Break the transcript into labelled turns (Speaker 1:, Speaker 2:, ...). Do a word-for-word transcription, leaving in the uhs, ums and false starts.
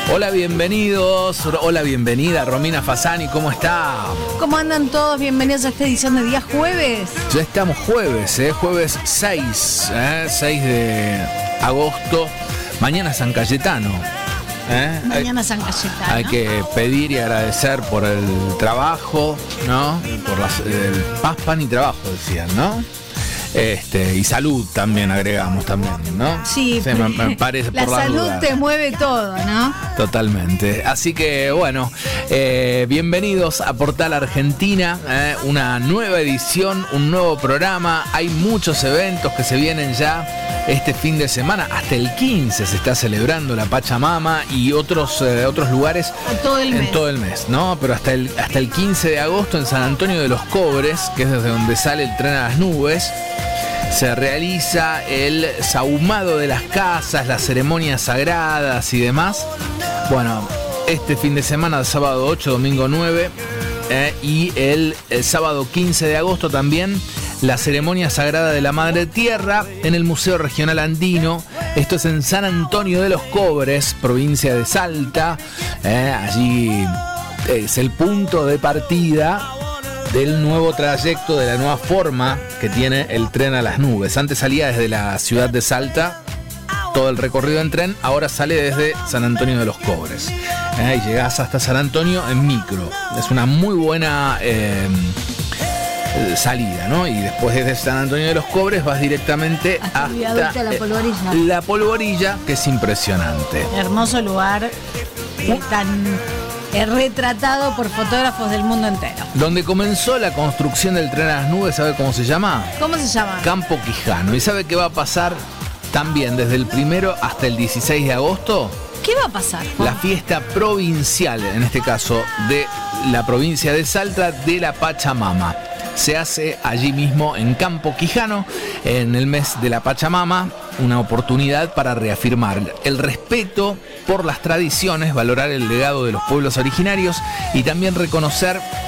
Speaker 1: Hola, bienvenidos. Hola, bienvenida Romina Fasani, ¿cómo está?
Speaker 2: ¿Cómo andan todos? Bienvenidos a esta edición de día jueves.
Speaker 1: Ya estamos jueves, ¿eh? Jueves seis, ¿eh? seis de agosto. Mañana San Cayetano. ¿eh?
Speaker 2: Mañana
Speaker 1: hay,
Speaker 2: San Cayetano.
Speaker 1: Hay que pedir y agradecer por el trabajo, ¿no? Por las, el paz, pan y trabajo, decían, ¿no? Este, y salud también agregamos también, ¿no?
Speaker 2: Sí,
Speaker 1: Se me, me parece
Speaker 2: la
Speaker 1: por la
Speaker 2: salud
Speaker 1: duda.
Speaker 2: te mueve todo, ¿no?
Speaker 1: Totalmente. Así que bueno, eh, bienvenidos a Portal Argentina, eh, una nueva edición, un nuevo programa. Hay muchos eventos que se vienen ya este fin de semana. Hasta el quince se está celebrando la Pachamama y otros, eh, otros lugares
Speaker 2: todo el
Speaker 1: en
Speaker 2: mes.
Speaker 1: todo el mes, ¿no? Pero hasta el, hasta el quince de agosto en San Antonio de los Cobres, que es desde donde sale el tren a las nubes, se realiza el sahumado de las casas, las ceremonias sagradas y demás. Bueno, este fin de semana, sábado ocho, domingo nueve, eh, y el, el sábado quince de agosto también, la ceremonia sagrada de la Madre Tierra en el Museo Regional Andino. Esto es en San Antonio de los Cobres, provincia de Salta. Eh, allí es el punto de partida del nuevo trayecto, de la nueva forma que tiene el tren a las nubes. Antes salía desde la ciudad de Salta, todo el recorrido en tren, ahora sale desde San Antonio de los Cobres. Eh, y llegás hasta San Antonio en micro. Es una muy buena eh, salida, ¿no? Y después desde San Antonio de los Cobres vas directamente
Speaker 2: hasta,
Speaker 1: hasta,
Speaker 2: hasta la Polvorilla.
Speaker 1: Eh, la Polvorilla, que es impresionante.
Speaker 2: Hermoso lugar, eh, tan eh, retratado por fotógrafos del mundo entero.
Speaker 1: Donde comenzó la construcción del tren a las nubes, ¿sabe cómo se llama?
Speaker 2: ¿Cómo se llama?
Speaker 1: Campo Quijano. ¿Y sabe qué va a pasar también desde el primero hasta el dieciséis de agosto?
Speaker 2: ¿Qué va a pasar, Juan?
Speaker 1: La fiesta provincial, en este caso de la provincia de Salta, de la Pachamama. Se hace allí mismo en Campo Quijano, en el mes de la Pachamama, una oportunidad para reafirmar el respeto por las tradiciones, valorar el legado de los pueblos originarios y también reconocer